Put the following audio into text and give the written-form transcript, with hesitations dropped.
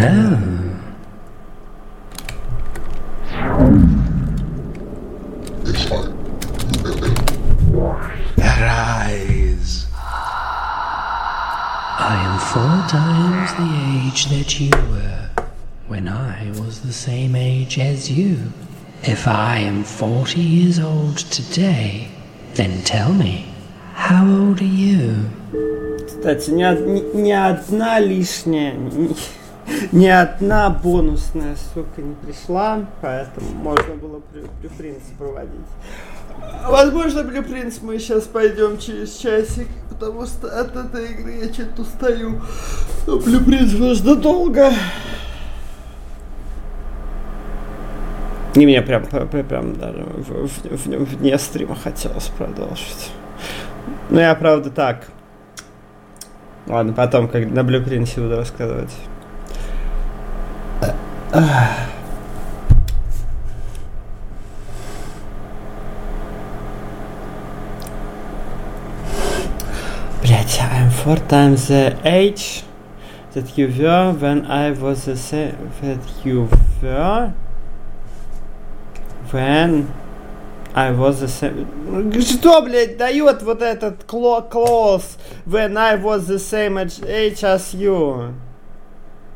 No. Arise. I am 4 times the age that you were when I was the same age as you. If I am 40 years old today, then tell me, how old are you? Кстати, ни одна лишняя, ни одна бонусная ссылка не пришла, поэтому можно было блюпринт проводить. Возможно, блюпринт мы сейчас пойдем через часик, потому что от этой игры я что-то устаю. Но блюпринт нужно долго. И мне прям даже вне стрима хотелось продолжить. Ну, я правда так. Ладно, потом, как на блюпринте буду рассказывать. Блять, I'm 4 times the age that you were when I was the same that you were when I was the same. Что, блять, дает вот этот clause when I was the same age as you?